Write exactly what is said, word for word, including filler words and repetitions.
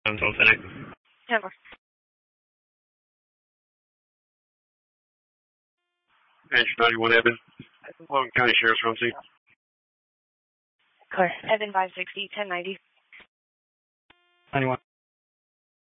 I'm told that. ten four. Ranch ninety-one Evan. Logan County Sheriff's on scene. Clear. Evan five sixty, ten ninety. ninety-one.